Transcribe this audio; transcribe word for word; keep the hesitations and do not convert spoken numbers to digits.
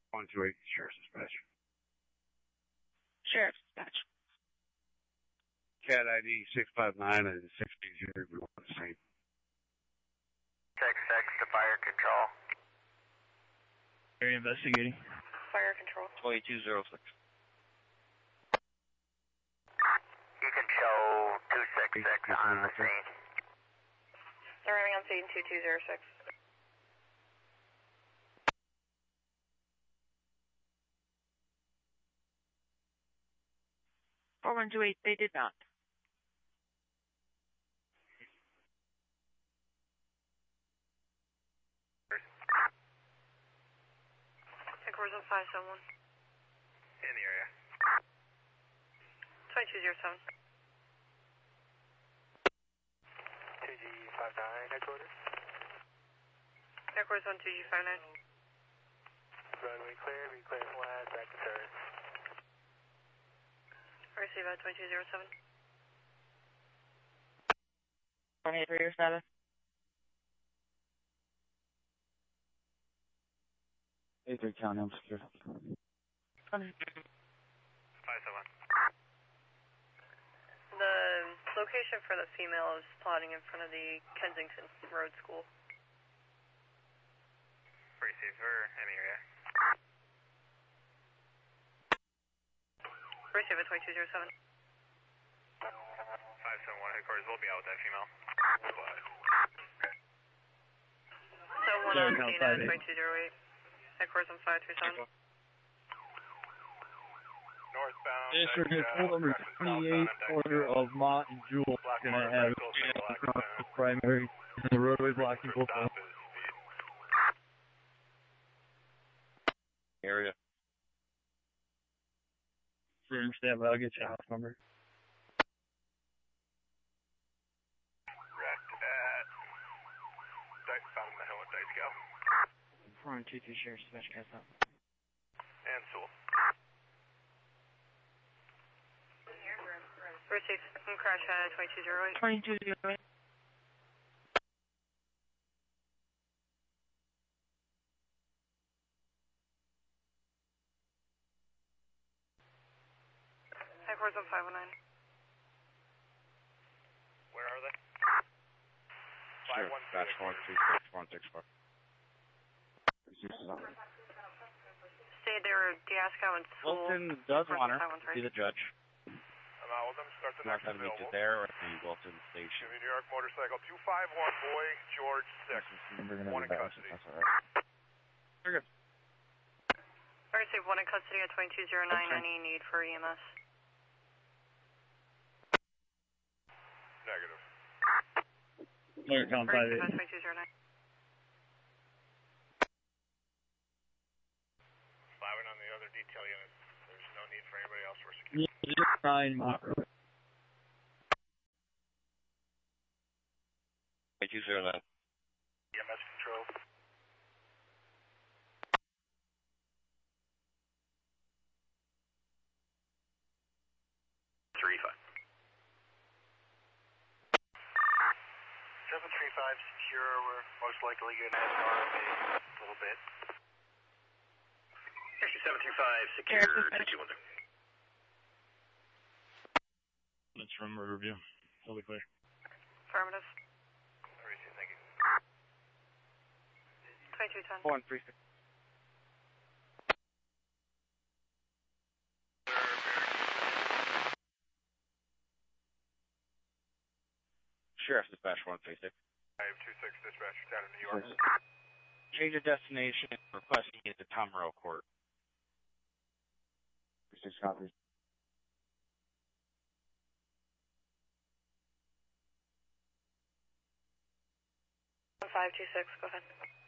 one two eight, Sheriff's Dispatch. Sheriff's Dispatch. Cat I D six five nine and six zero, we want the same. Check six to fire control. Area investigating. Fire control. twenty-two oh six. You can show two six six on the scene. Arriving on scene two two zero six. four one two eight, they did not. Headquarters on five seven one. In the area. twenty-two oh seven. two G five nine, headquarters. Headquarters on two G five nine. Runway clear, be clear flat, back to turret. Receive at twenty-two oh seven. twenty-eight three or seven. eight three County, I'm secure. five seven. The location for the female is plotting in front of the Kensington Road School. Receiver, in the area. Receive at twenty-two oh seven. five seven one, headquarters will be out with that female. So one on scene at twenty-two oh eight. Headquarters on five two seven. Northbound. District is full number twenty-eight, corner of Mott and Jewel. Gonna have across the primary and the roadway blocking both of them. Area. Firm stand by, I'll get you a house number. Wrecked at Dice, found the hill at Dice Gal. four one two two Sheriff's Dispatch, guys up. And Sewell. Receive. Crash at twenty-two oh eight. twenty-two oh eight. Headquarters on five one nine. Where are they? Sure, Dispatch one two six one six four. Stayed there, Diasco and Sewell. Wilton does want her to be the judge. I'm out with them. Start the Not next going to meet you available. there or at the Wilton station. Chevy New York motorcycle two five one, boy, George six. One in custody. That's all right. Very good. Receive one in custody at twenty-two oh nine. Any need for E M S? Negative. Alert count five Receive at eight. twenty-two oh nine. Sliving on the other detail units. There's no need for anybody else for security. Nine Mott Road. twenty-two oh nine. E M S control. Three five. Seven three five secure. We're most likely going to have a little bit. Actually, seven three five secure. Two two one zero. That's from Riverview. Totally clear. Affirmative. Receive, thank you. twenty-two ten. one three six. Sheriff's Dispatch one three six. five two six dispatch down in New York. Change of destination, requesting it to Tom Rowe Court. Six copies. five two six, go ahead.